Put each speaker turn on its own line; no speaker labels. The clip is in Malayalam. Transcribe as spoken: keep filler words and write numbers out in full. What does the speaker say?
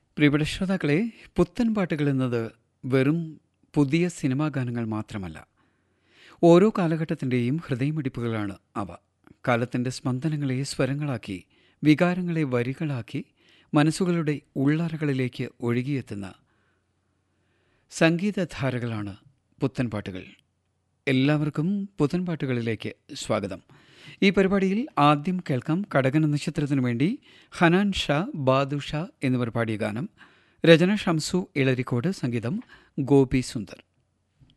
പ്രിയപ്പെട്ട ശ്രോതാക്കളെ, പുത്തൻ പാട്ടുകൾ എന്നത് വെറും പുതിയ സിനിമാ ഗാനങ്ങൾ മാത്രമല്ല. ഓരോ കാലഘട്ടത്തിൻ്റെയും ഹൃദയമിടിപ്പുകളാണ് അവ. കാലത്തിൻ്റെ സ്പന്ദനങ്ങളെ സ്വരങ്ങളാക്കി, വികാരങ്ങളെ വരികളാക്കി, മനസ്സുകളുടെ ഉള്ളറകളിലേക്ക് ഒഴുകിയെത്തുന്ന സംഗീതധാരകളാണ് പുത്തൻ പാട്ടുകൾ. എല്ലാവർക്കും പുത്തൻ പാട്ടുകളിലേക്ക് സ്വാഗതം. ഈ പരിപാടിയിൽ ആദ്യം കേൾക്കാം കടകൻ എന്ന ചിത്രത്തിനു വേണ്ടി ഹനാൻ ഷാ, ബാദു ഷാ എന്നിവർ പാടിയ ഗാനം. രചന ഷംസു ഇളരിക്കോട്, സംഗീതം ഗോപി സുന്ദർ.